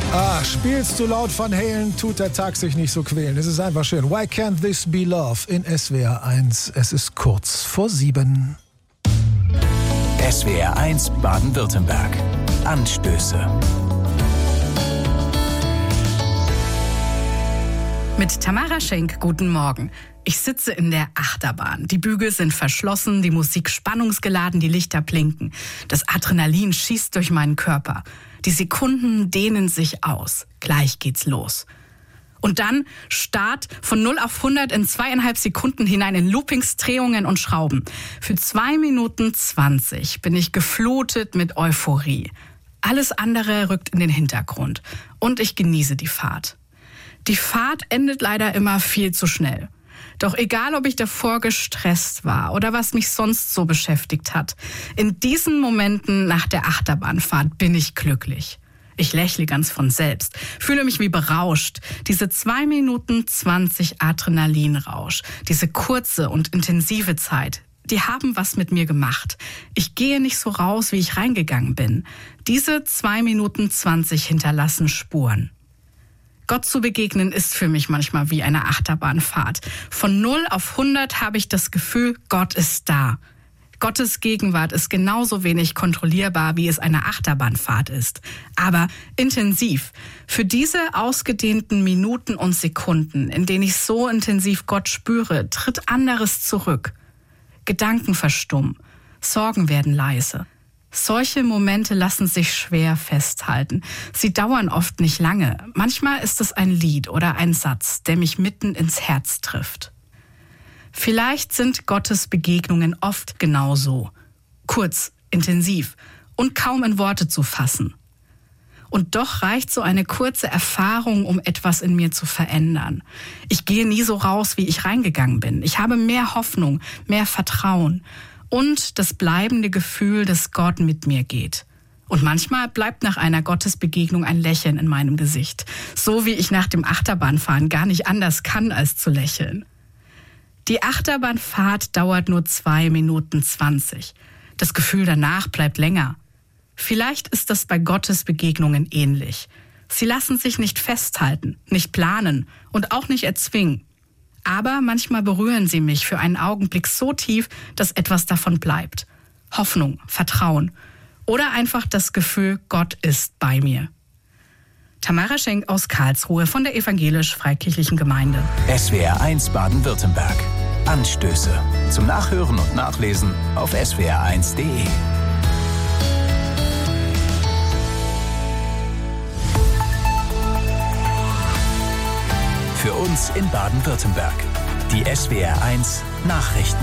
Spielst du laut Van Halen, tut der Tag sich nicht so quälen. Es ist einfach schön. Why can't this be love in SWR 1? Es ist kurz vor 7. SWR 1 Baden-Württemberg. Anstöße. Mit Tamara Schenk, guten Morgen. Ich sitze in der Achterbahn. Die Bügel sind verschlossen, die Musik spannungsgeladen, die Lichter blinken. Das Adrenalin schießt durch meinen Körper. Die Sekunden dehnen sich aus. Gleich geht's los. Und dann Start von 0 auf 100 in 2,5 Sekunden hinein in Loopings, Drehungen und Schrauben. Für 2 Minuten 20 bin ich geflutet mit Euphorie. Alles andere rückt in den Hintergrund. Und ich genieße die Fahrt. Die Fahrt endet leider immer viel zu schnell. Doch egal, ob ich davor gestresst war oder was mich sonst so beschäftigt hat, in diesen Momenten nach der Achterbahnfahrt bin ich glücklich. Ich lächle ganz von selbst, fühle mich wie berauscht. Diese 2 Minuten 20 Adrenalinrausch, diese kurze und intensive Zeit, die haben was mit mir gemacht. Ich gehe nicht so raus, wie ich reingegangen bin. Diese 2 Minuten 20 hinterlassen Spuren. Gott zu begegnen ist für mich manchmal wie eine Achterbahnfahrt. Von 0 auf 100 habe ich das Gefühl, Gott ist da. Gottes Gegenwart ist genauso wenig kontrollierbar, wie es eine Achterbahnfahrt ist. Aber intensiv. Für diese ausgedehnten Minuten und Sekunden, in denen ich so intensiv Gott spüre, tritt anderes zurück. Gedanken verstummen. Sorgen werden leise. Solche Momente lassen sich schwer festhalten. Sie dauern oft nicht lange. Manchmal ist es ein Lied oder ein Satz, der mich mitten ins Herz trifft. Vielleicht sind Gottes Begegnungen oft genau so. Kurz, intensiv und kaum in Worte zu fassen. Und doch reicht so eine kurze Erfahrung, um etwas in mir zu verändern. Ich gehe nie so raus, wie ich reingegangen bin. Ich habe mehr Hoffnung, mehr Vertrauen. Und das bleibende Gefühl, dass Gott mit mir geht. Und manchmal bleibt nach einer Gottesbegegnung ein Lächeln in meinem Gesicht. So wie ich nach dem Achterbahnfahren gar nicht anders kann, als zu lächeln. Die Achterbahnfahrt dauert nur 2 Minuten 20. Das Gefühl danach bleibt länger. Vielleicht ist das bei Gottesbegegnungen ähnlich. Sie lassen sich nicht festhalten, nicht planen und auch nicht erzwingen. Aber manchmal berühren sie mich für einen Augenblick so tief, dass etwas davon bleibt. Hoffnung, Vertrauen oder einfach das Gefühl, Gott ist bei mir. Tamara Schenk aus Karlsruhe von der Evangelisch-Freikirchlichen Gemeinde. SWR 1 Baden-Württemberg. Anstöße. Zum Nachhören und Nachlesen auf swr1.de. Für uns in Baden-Württemberg. Die SWR 1 Nachrichten.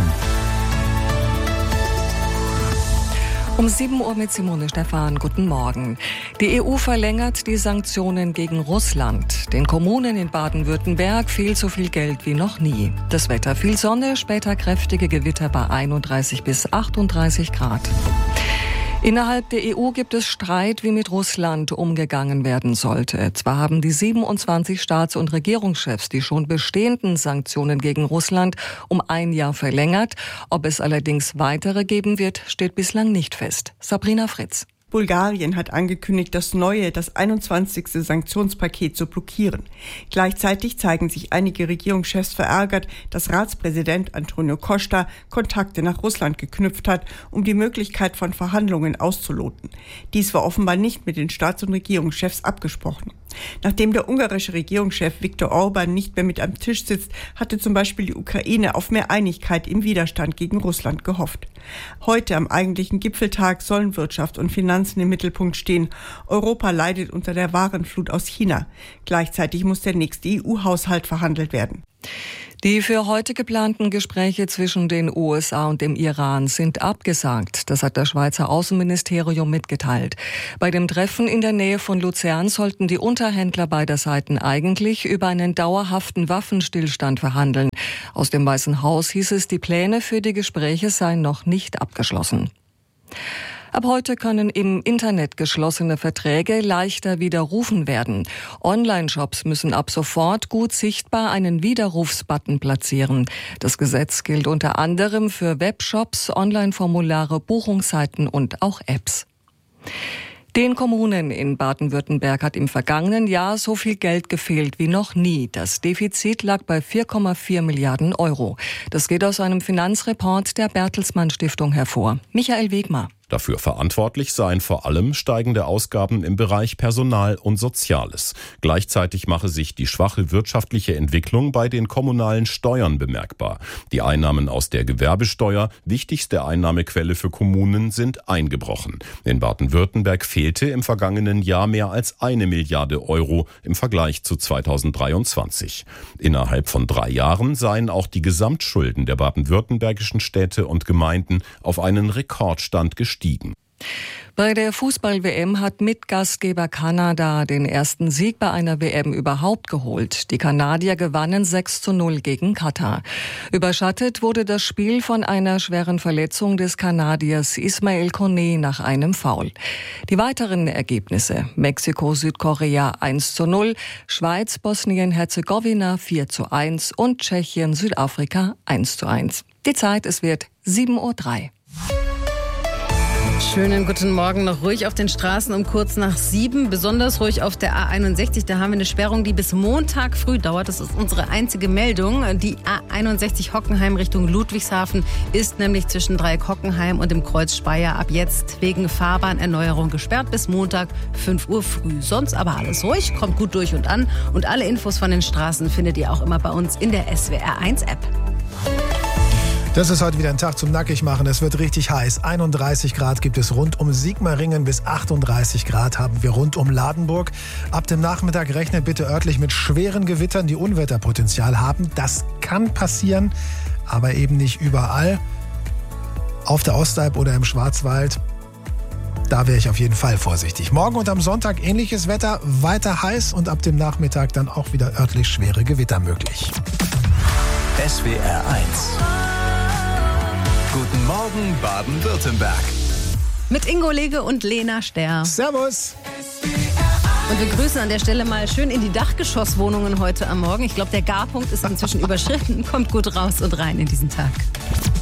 Um 7 Uhr mit Simone Stephan. Guten Morgen. Die EU verlängert die Sanktionen gegen Russland. Den Kommunen in Baden-Württemberg fehlt so viel Geld wie noch nie. Das Wetter: viel Sonne, später kräftige Gewitter bei 31 bis 38 Grad. Innerhalb der EU gibt es Streit, wie mit Russland umgegangen werden sollte. Zwar haben die 27 Staats- und Regierungschefs die schon bestehenden Sanktionen gegen Russland um 1 Jahr verlängert. Ob es allerdings weitere geben wird, steht bislang nicht fest. Sabrina Fritz. Bulgarien hat angekündigt, das 21. Sanktionspaket zu blockieren. Gleichzeitig zeigen sich einige Regierungschefs verärgert, dass Ratspräsident Antonio Costa Kontakte nach Russland geknüpft hat, um die Möglichkeit von Verhandlungen auszuloten. Dies war offenbar nicht mit den Staats- und Regierungschefs abgesprochen. Nachdem der ungarische Regierungschef Viktor Orban nicht mehr mit am Tisch sitzt, hatte zum Beispiel die Ukraine auf mehr Einigkeit im Widerstand gegen Russland gehofft. Heute am eigentlichen Gipfeltag sollen Wirtschaft und Finanzen im Mittelpunkt stehen. Europa leidet unter der Warenflut aus China. Gleichzeitig muss der nächste EU-Haushalt verhandelt werden. Die für heute geplanten Gespräche zwischen den USA und dem Iran sind abgesagt. Das hat das Schweizer Außenministerium mitgeteilt. Bei dem Treffen in der Nähe von Luzern sollten die Unterhändler beider Seiten eigentlich über einen dauerhaften Waffenstillstand verhandeln. Aus dem Weißen Haus hieß es, die Pläne für die Gespräche seien noch nicht abgeschlossen. Ab heute können im Internet geschlossene Verträge leichter widerrufen werden. Online-Shops müssen ab sofort gut sichtbar einen Widerrufsbutton platzieren. Das Gesetz gilt unter anderem für Webshops, Online-Formulare, Buchungsseiten und auch Apps. Den Kommunen in Baden-Württemberg hat im vergangenen Jahr so viel Geld gefehlt wie noch nie. Das Defizit lag bei 4,4 Milliarden Euro. Das geht aus einem Finanzreport der Bertelsmann Stiftung hervor. Michael Wegmar. Dafür verantwortlich seien vor allem steigende Ausgaben im Bereich Personal und Soziales. Gleichzeitig mache sich die schwache wirtschaftliche Entwicklung bei den kommunalen Steuern bemerkbar. Die Einnahmen aus der Gewerbesteuer, wichtigste Einnahmequelle für Kommunen, sind eingebrochen. In Baden-Württemberg fehlte im vergangenen Jahr mehr als 1 Milliarde Euro im Vergleich zu 2023. Innerhalb von 3 Jahren seien auch die Gesamtschulden der baden-württembergischen Städte und Gemeinden auf einen Rekordstand gestiegen. Bei der Fußball-WM hat Mitgastgeber Kanada den ersten Sieg bei einer WM überhaupt geholt. Die Kanadier gewannen 6:0 gegen Katar. Überschattet wurde das Spiel von einer schweren Verletzung des Kanadiers Ismael Kone nach einem Foul. Die weiteren Ergebnisse: Mexiko-Südkorea 1:0, Schweiz, Bosnien-Herzegowina 4:1 und Tschechien-Südafrika 1:1. Die Zeit, es wird 7:03 Uhr. Schönen guten Morgen. Noch ruhig auf den Straßen um kurz nach 7. Besonders ruhig auf der A61. Da haben wir eine Sperrung, die bis Montag früh dauert. Das ist unsere einzige Meldung. Die A61 Hockenheim Richtung Ludwigshafen ist nämlich zwischen Dreieck-Hockenheim und dem Kreuz Speyer ab jetzt wegen Fahrbahnerneuerung gesperrt bis Montag 5 Uhr früh. Sonst aber alles ruhig, kommt gut durch und an. Und alle Infos von den Straßen findet ihr auch immer bei uns in der SWR1-App. Das ist heute wieder ein Tag zum Nackigmachen. Es wird richtig heiß. 31 Grad gibt es rund um Sigmaringen, bis 38 Grad haben wir rund um Ladenburg. Ab dem Nachmittag rechnet bitte örtlich mit schweren Gewittern, die Unwetterpotenzial haben. Das kann passieren, aber eben nicht überall. Auf der Ostalb oder im Schwarzwald, da wäre ich auf jeden Fall vorsichtig. Morgen und am Sonntag ähnliches Wetter, weiter heiß und ab dem Nachmittag dann auch wieder örtlich schwere Gewitter möglich. SWR 1. Guten Morgen, Baden-Württemberg. Mit Ingo Lege und Lena Sterr. Servus. Und wir grüßen an der Stelle mal schön in die Dachgeschosswohnungen heute am Morgen. Ich glaube, der Garpunkt ist inzwischen überschritten. Kommt gut raus und rein in diesen Tag.